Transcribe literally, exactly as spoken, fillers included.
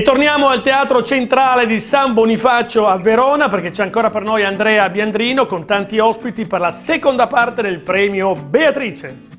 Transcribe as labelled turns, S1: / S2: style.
S1: Ritorniamo al Teatro Centrale di San Bonifacio a Verona, perché c'è ancora per noi Andrea Biandrino con tanti ospiti per la seconda parte del premio Beatrice.